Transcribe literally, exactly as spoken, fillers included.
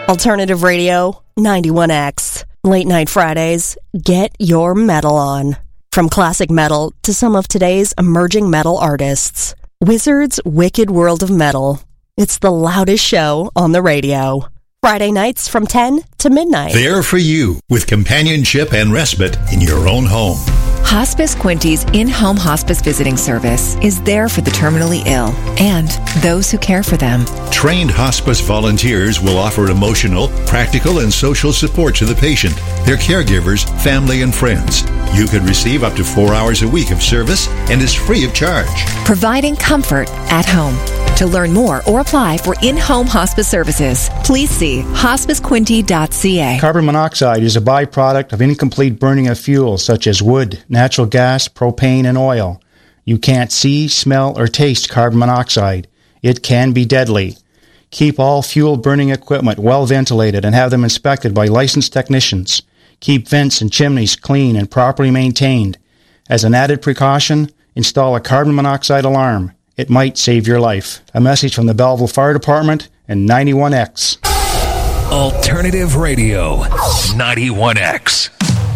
Alternative Radio, ninety-one X. Late Night Fridays, get your metal on. From classic metal to some of today's emerging metal artists. Wizard's Wicked World of Metal. It's the loudest show on the radio. Friday nights from ten to midnight. There for you, with companionship and respite in your own home. Hospice Quinty's in-home hospice visiting service is there for the terminally ill and those who care for them. Trained hospice volunteers will offer emotional, practical, and social support to the patient, their caregivers, family, and friends. You can receive up to four hours a week of service and is free of charge. Providing comfort at home. To learn more or apply for in-home hospice services, please see hospice quinty dot c a. Carbon monoxide is a byproduct of incomplete burning of fuels such as wood, natural gas, propane, and oil. You can't see, smell, or taste carbon monoxide. It can be deadly. Keep all fuel burning equipment well ventilated and have them inspected by licensed technicians. Keep vents and chimneys clean and properly maintained. As an added precaution, install a carbon monoxide alarm. It might save your life. A message from the Belleville Fire Department and ninety-one X. Alternative Radio, ninety-one X.